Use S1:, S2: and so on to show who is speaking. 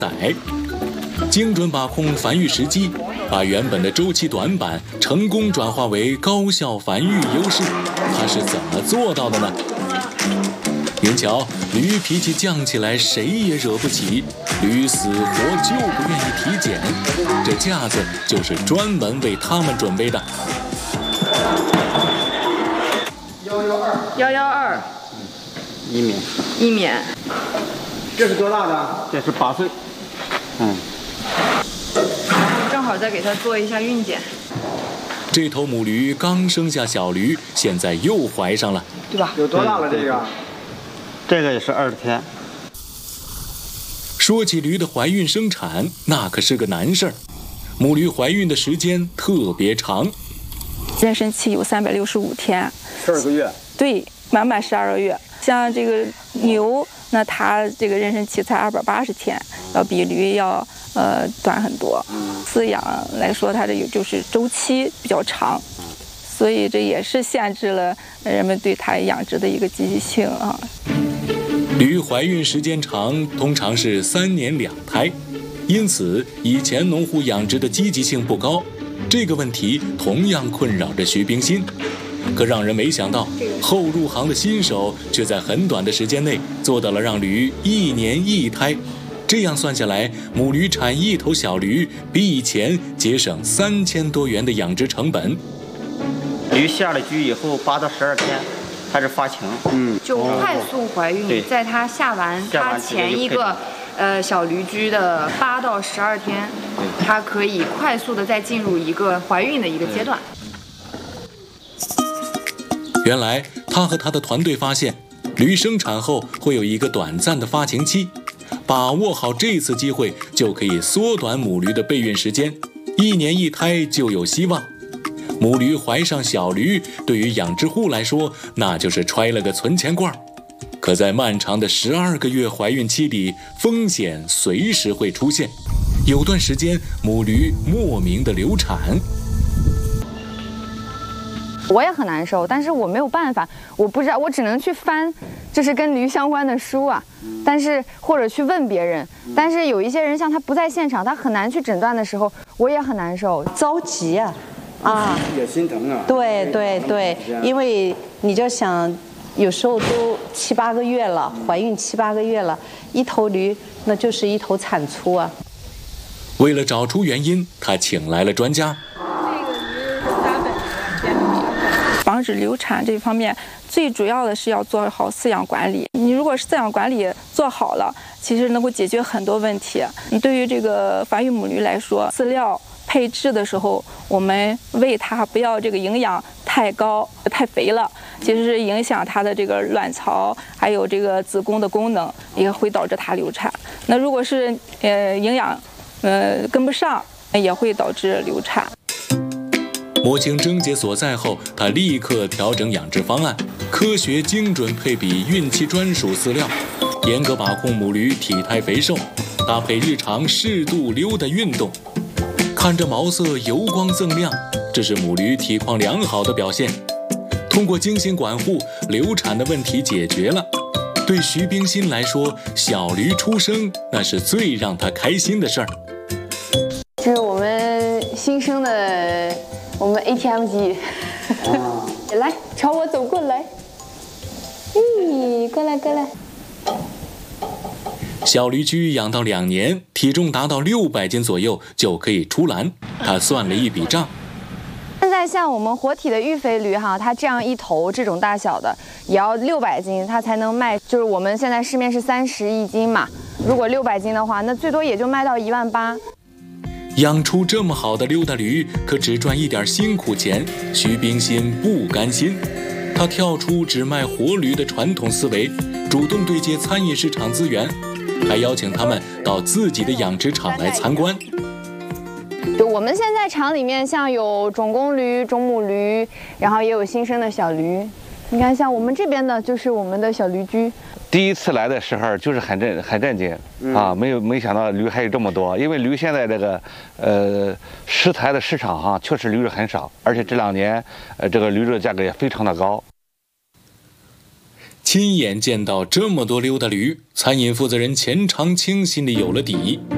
S1: 逮，精准把控繁育时机，把原本的周期短板成功转化为高效繁育优势。他是怎么做到的呢？您瞧，驴脾气犟起来，谁也惹不起，驴死活就不愿意体检，这架子就是专门为他们准备的。
S2: 112，一免。
S3: 这是多大的？这是8岁。
S2: 正好再给它做一下孕检。
S1: 这头母驴刚生下小驴，现在又怀上了，
S2: 对吧？
S3: 有多大了这个？
S4: 这个也是20天。
S1: 说起驴的怀孕生产，那可是个难事儿。母驴怀孕的时间特别长，
S5: 妊娠期有365天
S3: ，12个月。
S5: 对，满12个月。像这个牛，那它这个妊娠期才280天，要比驴要短很多。饲养来说，它这就是周期比较长，所以这也是限制了人们对它养殖的一个积极性啊。
S1: 驴怀孕时间长，通常是3年2胎，因此以前农户养殖的积极性不高。这个问题同样困扰着徐冰心。可让人没想到，后入行的新手却在很短的时间内做到了让驴1年1胎。这样算下来，母驴产1头小驴，比以前节省3000多元的养殖成本。
S4: 驴下了居以后8到12天开始发情，
S2: 就快速怀孕，在它下完它前一个小驴居的8到12天，它可以快速的再进入一个怀孕的一个阶段。
S1: 原来他和他的团队发现，驴生产后会有一个短暂的发情期，把握好这次机会，就可以缩短母驴的备孕时间，1年1胎就有希望。母驴怀上小驴，对于养殖户来说，那就是揣了个存钱罐。可在漫长的12个月怀孕期里，风险随时会出现。有段时间，母驴莫名的流产。
S6: 我也很难受，但是我没有办法，我不知道，我只能去翻，就是跟驴相关的书啊，但是或者去问别人，但是有一些人像他不在现场，他很难去诊断的时候，我也很难受，
S7: 着急啊，
S3: 也心疼啊。
S7: 对，因为你就想，有时候都7、8个月了，怀孕7、8个月了，一头驴那就是一头产出啊。
S1: 为了找出原因，他请来了专家。
S5: 防止流产这方面，最主要的是要做好饲养管理。你如果是饲养管理做好了，其实能够解决很多问题。对于这个繁育母驴来说，饲料配置的时候，我们喂它不要这个营养太高、太肥了，其实是影响它的这个卵巢还有这个子宫的功能，也会导致它流产。那如果是营养跟不上，也会导致流产。
S1: 摸清症结所在后，他立刻调整养殖方案，科学精准配比孕期专属饲料，严格把控母驴体态肥瘦，搭配日常适度溜达运动。看着毛色油光锃亮，这是母驴体况良好的表现。通过精心管护，流产的问题解决了。对徐冰心来说，小驴出生那是最让他开心的事儿。
S6: 这是我们新生的我们 ATM 机，来朝我走过来，过来。
S1: 小驴驹养到2年，体重达到600斤左右就可以出栏。他算了一笔账。
S6: 现在像我们活体的育肥驴哈，它这样一头这种大小的也要600斤，它才能卖。就是我们现在市面是31斤嘛，如果600斤的话，那最多也就卖到18000。
S1: 养出这么好的溜达驴，可只赚一点辛苦钱。徐冰心不甘心，他跳出只卖活驴的传统思维，主动对接餐饮市场资源，还邀请他们到自己的养殖场来参观。
S6: 就我们现在厂里面，像有种公驴、种母驴，然后也有新生的小驴。你看，像我们这边的就是我们的小驴驹。
S8: 第一次来的时候就是很震惊啊，没想到驴还有这么多，因为驴现在这个食材的市场哈，确实驴肉很少，而且这2年这个驴肉价格也非常的高。
S1: 亲眼见到这么多溜达驴，餐饮负责人钱长青心里有了底。